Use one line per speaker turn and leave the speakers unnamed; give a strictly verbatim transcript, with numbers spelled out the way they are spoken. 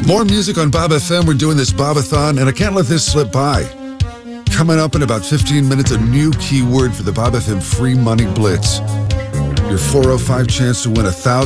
More music on Bob F M. We're doing this Bobathon, and I can't let this slip by. Coming up in about fifteen minutes, a new keyword for the Bob F M Free Money Blitz. Your four oh five chance to win a thousand.